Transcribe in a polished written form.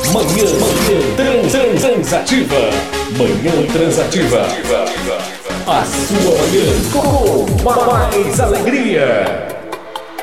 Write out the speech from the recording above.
Transativa. Manhã Transativa. A sua manhã com mais alegria.